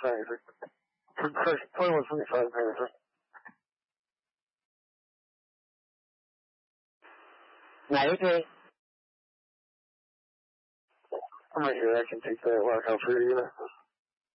算是分我自己算是。 哪一堆？ I'm not sure I can take that walk out for you.